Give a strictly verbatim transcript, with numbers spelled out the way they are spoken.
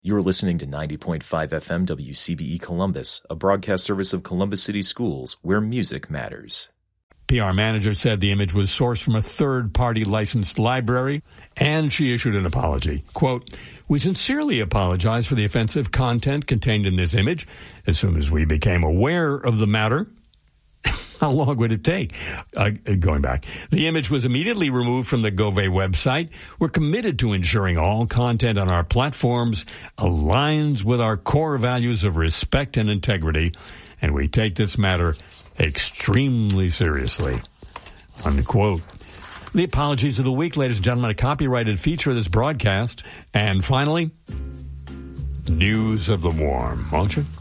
You are listening to ninety point five F M W C B E Columbus, a broadcast service of Columbus City Schools, where music matters. P R manager said the image was sourced from a third-party licensed library, and she issued an apology. Quote, "We sincerely apologize for the offensive content contained in this image. As soon as we became aware of the matter," how long would it take? Uh, going back. "The image was immediately removed from the Gove website. We're committed to ensuring all content on our platforms aligns with our core values of respect and integrity, and we take this matter extremely seriously." Unquote. The apologies of the week, ladies and gentlemen, a copyrighted feature of this broadcast. And finally, news of the warm, won't you?